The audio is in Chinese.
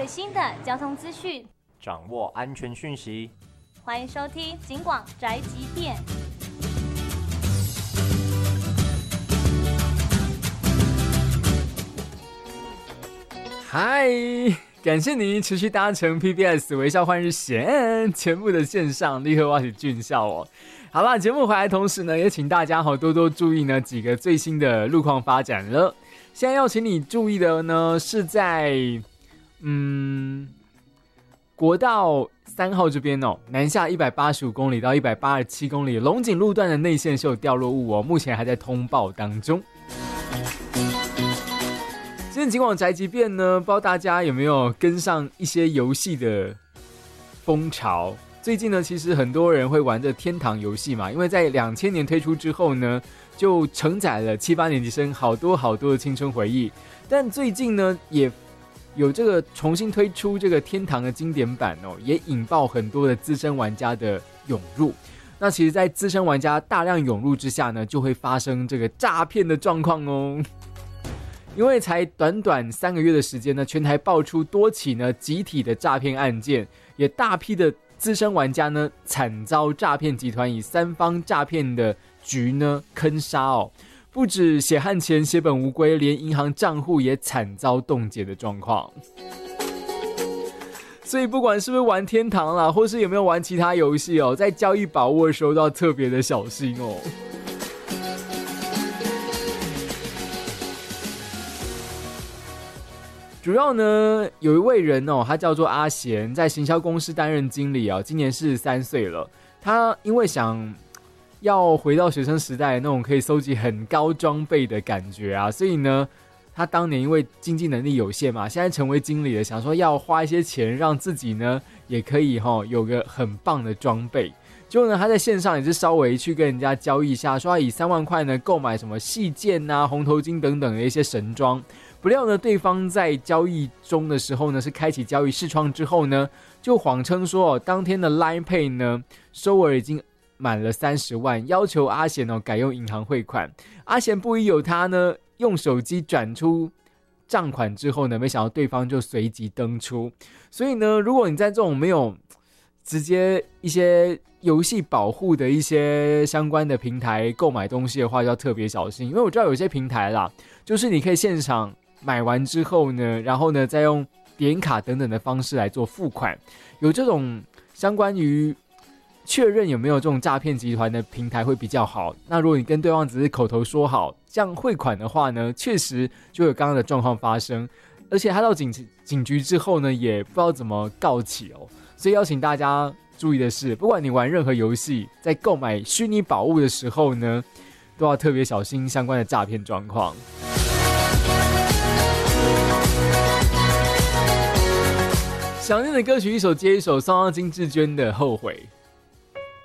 最新的交通资讯， 掌握安全讯息。 欢迎收听警广宅急便。 嗨，感谢你持续搭乘 PBS 微笑换日线全部的线上立刻挖起俊笑哦。好啦，节目回来的同时呢，也请大家多多注意呢几个最新的路况发展了。现在要请你注意的呢，是在国道3号这边哦，南下185公里到187公里，龙井路段的内线是有掉落物哦，目前还在通报当中。今天警广宅急便呢，不知道大家有没有跟上一些游戏的风潮？最近呢，其实很多人会玩这天堂游戏嘛，因为在2000年推出之后呢，就承载了7、8年级生好多的青春回忆。但最近呢，也有这个重新推出这个天堂的经典版哦，也引爆很多的资深玩家的涌入。那其实，在资深玩家大量涌入之下呢，就会发生这个诈骗的状况哦。因为才短3个月的时间呢，全台爆出多起呢集体的诈骗案件，也大批的资深玩家呢惨遭诈骗集团以3方诈骗的局呢坑杀哦，不止血汗钱血本无归，连银行账户也惨遭冻结的状况。所以不管是不是玩天堂啦，或是有没有玩其他游戏哦，在交易宝物的时候都要特别的小心哦。主要呢，有一位人哦，他叫做阿贤，在行销公司担任经理啊，今年43岁了。他因为想要回到学生时代那种可以收集很高装备的感觉啊，所以呢，他当年因为经济能力有限嘛，现在成为经理了，想说要花一些钱让自己呢也可以有个很棒的装备。结果呢，他在线上也是稍微去跟人家交易一下，说他以3万块呢购买什么细剑啊、红头巾等等的一些神装。不料呢，对方在交易中的时候呢，是开启交易视窗之后呢，就谎称说当天的 Line Pay 呢收额已经满了30万，要求阿贤改用银行汇款。阿贤不疑有他呢，用手机转出账款之后呢，没想到对方就随即登出。所以呢，如果你在这种没有直接一些游戏保护的一些相关的平台购买东西的话，就要特别小心。因为我知道有些平台啦，就是你可以现场买完之后呢，然后呢再用点卡等等的方式来做付款，有这种相关于确认有没有这种诈骗集团的平台会比较好。那如果你跟对方只是口头说好这样汇款的话呢，确实就有刚刚的状况发生，而且他到警局之后呢，也不知道怎么告起哦。所以邀请大家注意的是，不管你玩任何游戏，在购买虚拟宝物的时候呢，都要特别小心相关的诈骗状况。想念的歌曲一首接一首，送到金志娟的《后悔》。